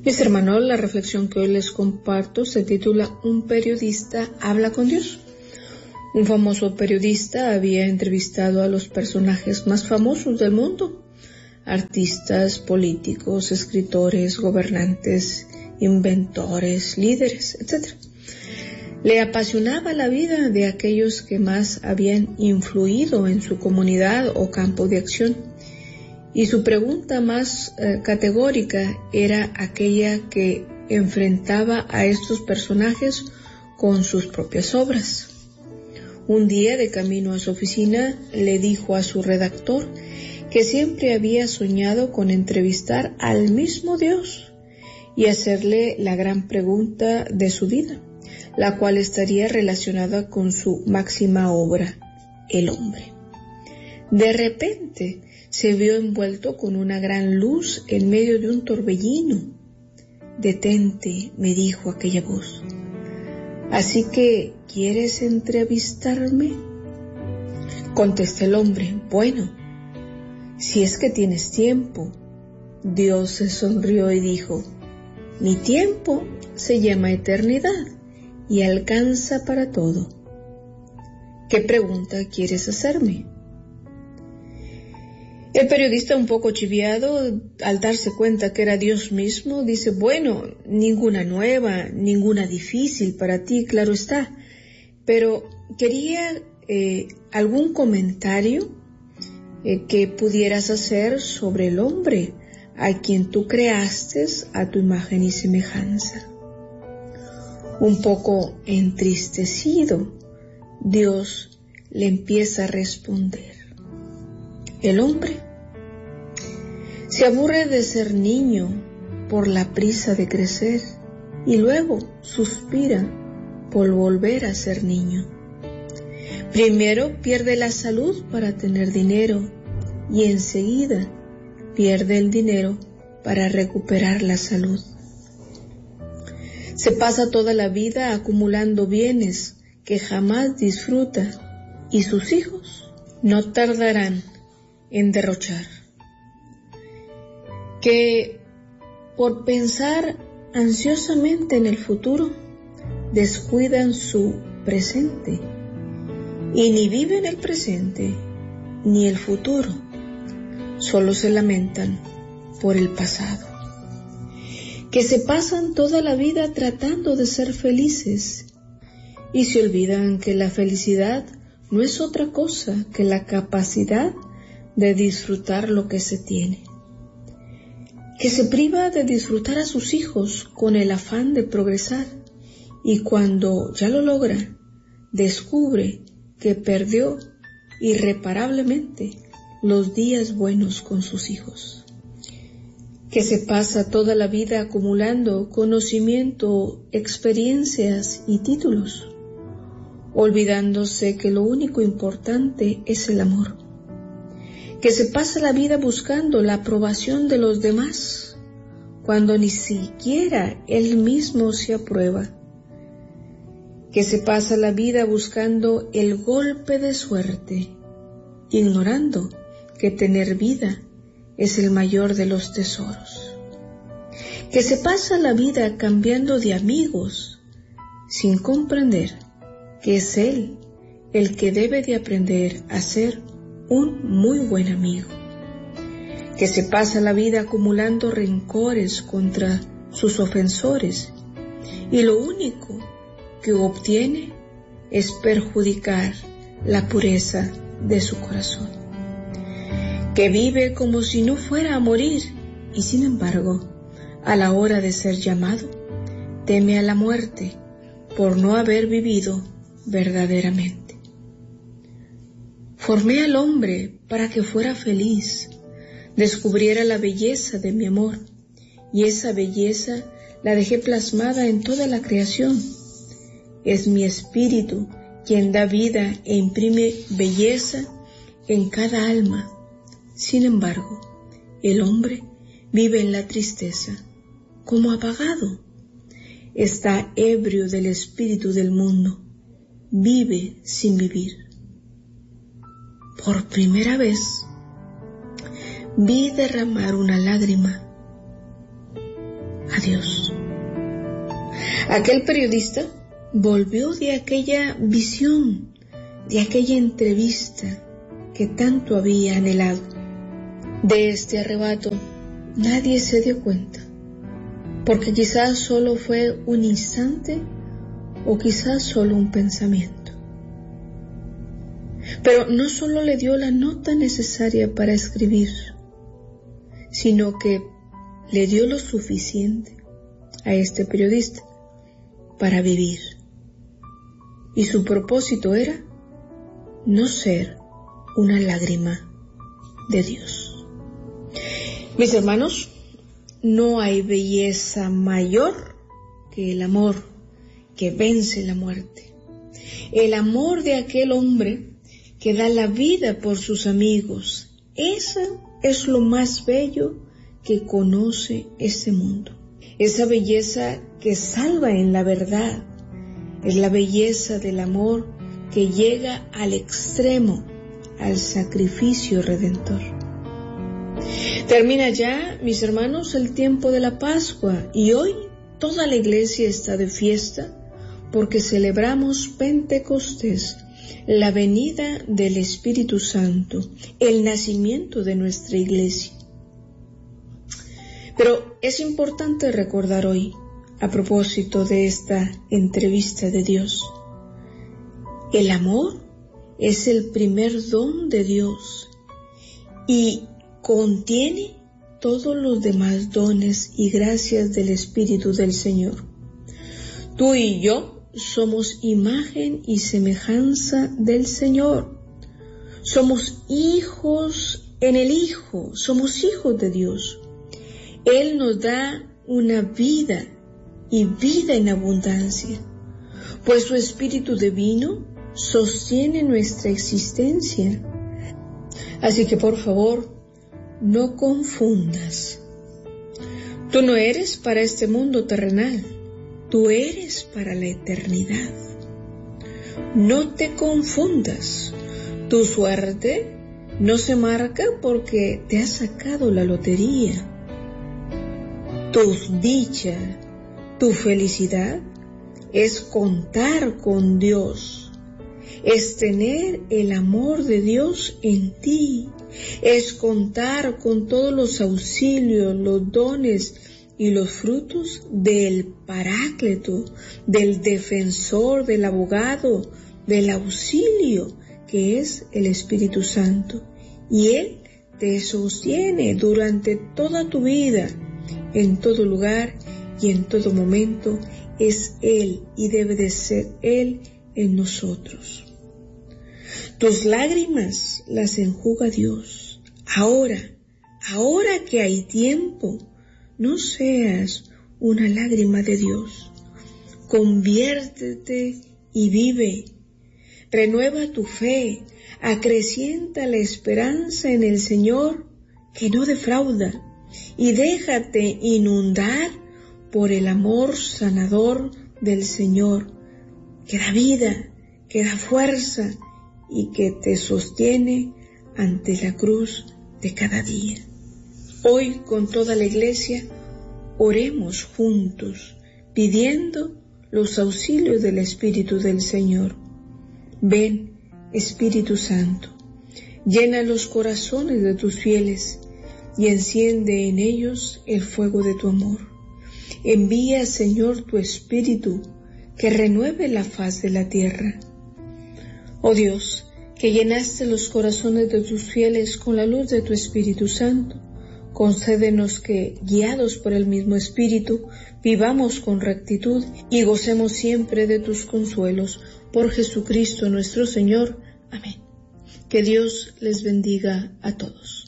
Mis hermanos, la reflexión que hoy les comparto se titula Un periodista habla con Dios. Un famoso periodista había entrevistado a los personajes más famosos del mundo, artistas, políticos, escritores, gobernantes, inventores, líderes, etc. Le apasionaba la vida de aquellos que más habían influido en su comunidad o campo de acción. Y su pregunta más categórica era aquella que enfrentaba a estos personajes con sus propias obras. Un día, de camino a su oficina, le dijo a su redactor que siempre había soñado con entrevistar al mismo Dios y hacerle la gran pregunta de su vida, la cual estaría relacionada con su máxima obra, el hombre. De repente, se vio envuelto con una gran luz en medio de un torbellino. «Detente», me dijo aquella voz. «¿Así que quieres entrevistarme?». Contesté el hombre: «Bueno, si es que tienes tiempo». Dios se sonrió y dijo: «Mi tiempo se llama eternidad y alcanza para todo. ¿Qué pregunta quieres hacerme?». El periodista, un poco chiviado, al darse cuenta que era Dios mismo, dice: «Bueno, ninguna nueva, ninguna difícil para ti, claro está, pero quería algún comentario que pudieras hacer sobre el hombre a quien tú creaste a tu imagen y semejanza». Un poco entristecido, Dios le empieza a responder: «El hombre se aburre de ser niño por la prisa de crecer y luego suspira por volver a ser niño. Primero pierde la salud para tener dinero y enseguida pierde el dinero para recuperar la salud. Se pasa toda la vida acumulando bienes que jamás disfruta y sus hijos no tardarán en derrochar. Que por pensar ansiosamente en el futuro descuidan su presente y ni viven el presente ni el futuro, solo se lamentan por el pasado. Que se pasan toda la vida tratando de ser felices y se olvidan que la felicidad no es otra cosa que la capacidad de disfrutar lo que se tiene. Que se priva de disfrutar a sus hijos con el afán de progresar y cuando ya lo logra, descubre que perdió irreparablemente los días buenos con sus hijos. Que se pasa toda la vida acumulando conocimiento, experiencias y títulos, olvidándose que lo único importante es el amor. Que se pasa la vida buscando la aprobación de los demás, cuando ni siquiera él mismo se aprueba. Que se pasa la vida buscando el golpe de suerte, ignorando que tener vida es el mayor de los tesoros. Que se pasa la vida cambiando de amigos, sin comprender que es él el que debe de aprender a ser un muy buen amigo. Que se pasa la vida acumulando rencores contra sus ofensores y lo único que obtiene es perjudicar la pureza de su corazón. Que vive como si no fuera a morir y sin embargo, a la hora de ser llamado, teme a la muerte por no haber vivido verdaderamente. Formé al hombre para que fuera feliz, descubriera la belleza de mi amor, y esa belleza la dejé plasmada en toda la creación. Es mi espíritu quien da vida e imprime belleza en cada alma. Sin embargo, el hombre vive en la tristeza, como apagado. Está ebrio del espíritu del mundo, vive sin vivir. Por primera vez vi derramar una lágrima a Dios. Aquel periodista volvió de aquella visión, de aquella entrevista que tanto había anhelado. De este arrebato nadie se dio cuenta, porque quizás solo fue un instante o quizás solo un pensamiento. Pero no solo le dio la nota necesaria para escribir, sino que le dio lo suficiente a este periodista para vivir. Y su propósito era no ser una lágrima de Dios. Mis hermanos, no hay belleza mayor que el amor que vence la muerte. El amor de aquel hombre que da la vida por sus amigos. Esa es lo más bello que conoce este mundo. Esa belleza que salva en la verdad. Es la belleza del amor que llega al extremo, al sacrificio redentor. Termina ya, mis hermanos, el tiempo de la Pascua y hoy toda la iglesia está de fiesta porque celebramos Pentecostés, la venida del Espíritu Santo, el nacimiento de nuestra iglesia. Pero es importante recordar hoy, a propósito de esta entrevista de Dios, el amor es el primer don de Dios y contiene todos los demás dones y gracias del Espíritu del Señor. Tú y yo somos imagen y semejanza del Señor. Somos hijos en el Hijo, somos hijos de Dios. Él nos da una vida y vida en abundancia, pues su Espíritu divino sostiene nuestra existencia. Así que por favor, no confundas. Tú no eres para este mundo terrenal, tú eres para la eternidad. No te confundas. Tu suerte no se marca porque te has sacado la lotería. Tu dicha, tu felicidad es contar con Dios, es tener el amor de Dios en ti, es contar con todos los auxilios, los dones y los frutos del Paráclito, del defensor, del abogado, del auxilio que es el Espíritu Santo. Y Él te sostiene durante toda tu vida, en todo lugar y en todo momento. Es Él y debe de ser Él en nosotros. Tus lágrimas las enjuga Dios. Ahora que hay tiempo, no seas una lágrima de Dios. Conviértete y vive. Renueva tu fe, acrecienta la esperanza en el Señor que no defrauda y déjate inundar por el amor sanador del Señor que da vida, que da fuerza y que te sostiene ante la cruz de cada día. Hoy con toda la iglesia oremos juntos pidiendo los auxilios del Espíritu del Señor. Ven, Espíritu Santo, llena los corazones de tus fieles y enciende en ellos el fuego de tu amor. Envía, Señor, tu Espíritu, que renueve la faz de la tierra. Oh Dios, que llenaste los corazones de tus fieles con la luz de tu Espíritu Santo, concédenos que, guiados por el mismo Espíritu, vivamos con rectitud y gocemos siempre de tus consuelos. Por Jesucristo nuestro Señor. Amén. Que Dios les bendiga a todos.